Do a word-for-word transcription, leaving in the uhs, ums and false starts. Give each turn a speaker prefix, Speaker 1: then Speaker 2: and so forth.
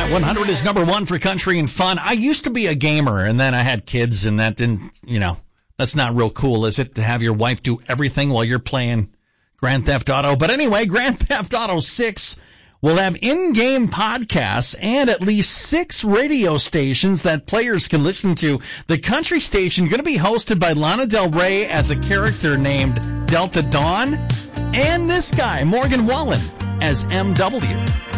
Speaker 1: Y one hundred is number one for country and fun. I used to be a gamer, and then I had kids, and that didn't, you know, that's not real cool, is it, to have your wife do everything while you're playing Grand Theft Auto? But anyway, Grand Theft Auto six will have in-game podcasts and at least six radio stations that players can listen to. The country station going to be hosted by Lana Del Rey as a character named Delta Dawn, and this guy, Morgan Wallen, as M W.